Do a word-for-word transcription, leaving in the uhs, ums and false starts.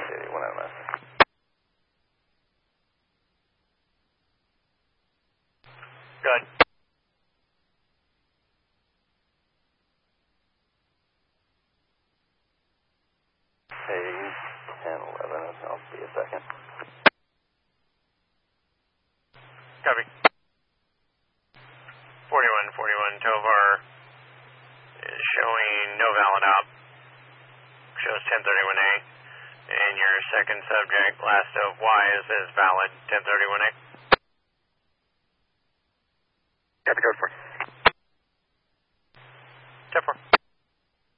eighty-one M S. Good. Page ten eleven, I'll be a second. Copy. forty-one forty-one, Tovar is showing no valid op. Shows ten thirty-one A. And your second subject, last of Y, is, is valid, ten thirty-one A. Got the code for. ten four.